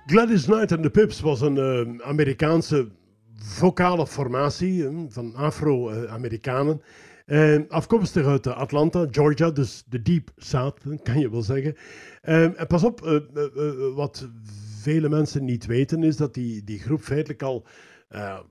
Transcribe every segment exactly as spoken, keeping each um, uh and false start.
Gladys Knight and the Pips was een uh, Amerikaanse vocale formatie uh, van Afro-Amerikanen. Uh, afkomstig uit Atlanta, Georgia, dus de Deep South, kan je wel zeggen. Uh, en pas op, uh, uh, uh, wat vele mensen niet weten, is dat die, die groep feitelijk al uh,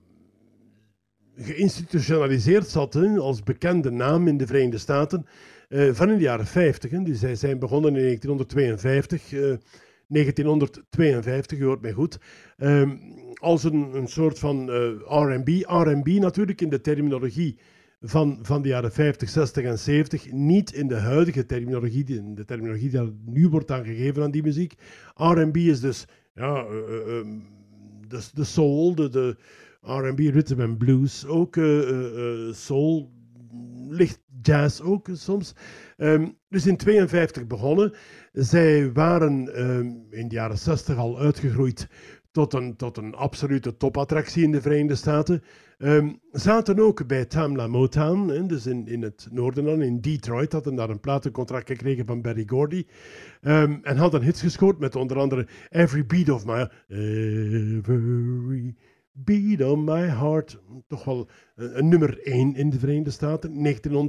geïnstitutionaliseerd zat hè, als bekende naam in de Verenigde Staten uh, van in de jaren vijftig. Hè. Dus zij zijn begonnen in negentienhonderdtweeënvijftig. Uh, negentienhonderdtweeënvijftig, u hoort mij goed, um, als een, een soort van uh, R en B. R en B natuurlijk in de terminologie van, van de jaren vijftig, zestig en zeventig, niet in de huidige terminologie, in de terminologie die nu wordt aangegeven aan die muziek. R en B is dus ja, uh, uh, de, de soul, de, de R en B, rhythm and blues, ook uh, uh, soul, licht jazz ook soms. Um, dus in tweeënvijftig begonnen. Zij waren um, in de jaren zestig al uitgegroeid tot een, tot een absolute topattractie in de Verenigde Staten. Um, zaten ook bij Tamla Motown, hè, dus in, in het noorden dan, in Detroit, hadden daar een platencontract gekregen van Berry Gordy. Um, en hadden hits gescoord met onder andere Every Beat of My... Every Beat of My Heart. Toch wel een, een nummer één in de Verenigde Staten,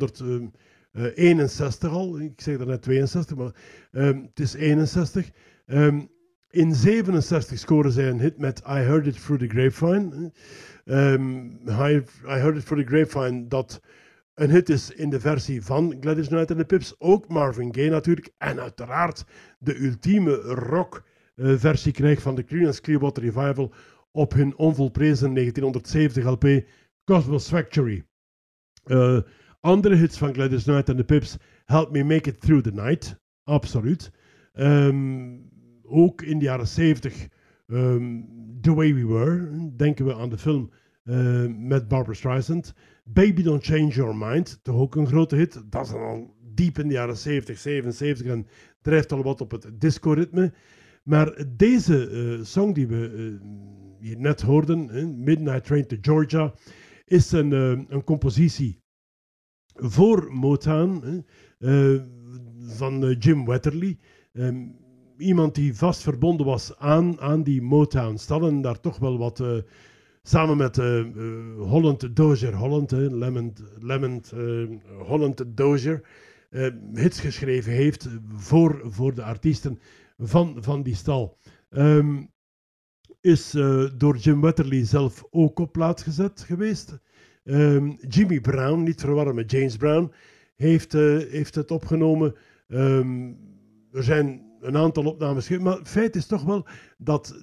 negentienhonderdeenenzestig al. Ik zeg daarnet tweeënzestig, maar um, het is eenenzestig. Um, in zevenenzestig scoren zij een hit met I Heard It Through the Grapevine. Um, I, I Heard It Through the Grapevine, dat een hit is in de versie van Gladys Knight and the Pips. Ook Marvin Gaye natuurlijk. En uiteraard de ultieme rock uh, versie krijgt van de Creedence Clearwater Revival op hun onvolprezen negentienhonderdzeventig L P Cosmos Factory. Uh, andere hits van Gladys Knight and the Pips, Help Me Make It Through the Night, absoluut. Um, ook in de jaren zeventig, um, The Way We Were, denken we aan de film uh, met Barbra Streisand. Baby Don't Change Your Mind, toch ook een grote hit. Dat is dan al diep in de jaren zeventig, zevenenzeventig en drijft al wat op het disco-ritme. Maar deze uh, song die we uh, hier net hoorden, uh, Midnight Train to Georgia, is een, uh, een compositie voor Motown uh, uh, van uh, Jim Wetherly. Um, iemand die vast verbonden was aan, aan die Motown-stallen en daar toch wel wat, uh, samen met uh, uh, Holland Dozier, Holland, uh, Lemon, Lemon uh, Holland Dozier, uh, hits geschreven heeft voor, voor de artiesten van, van die stal. Um, is uh, door Jim Wetherly zelf ook op plaats gezet geweest. Um, Jimmy Brown, niet verwarren met James Brown, heeft, uh, heeft het opgenomen. Um, er zijn een aantal opnames gegeven, maar het feit is toch wel dat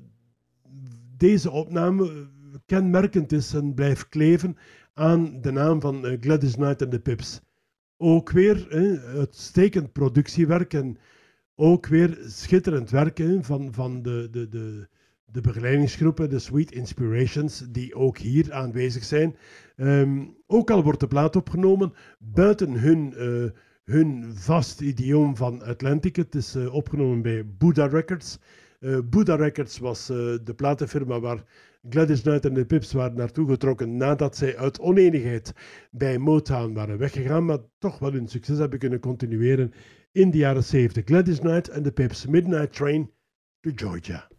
deze opname kenmerkend is en blijft kleven aan de naam van uh, Gladys Knight and the Pips. Ook weer uh, uitstekend productiewerk en ook weer schitterend werk uh, van, van de, de, de, de begeleidingsgroepen, de Sweet Inspirations, die ook hier aanwezig zijn. Um, ook al wordt de plaat opgenomen buiten hun, uh, hun vast idioom van Atlantic. Het is uh, opgenomen bij Buddha Records. Uh, Buddha Records was uh, de platenfirma waar Gladys Knight en de Pips waren naartoe getrokken nadat zij uit onenigheid bij Motown waren weggegaan, maar toch wel hun succes hebben kunnen continueren in de jaren zeventig. Gladys Knight en de Pips, Midnight Train to Georgia.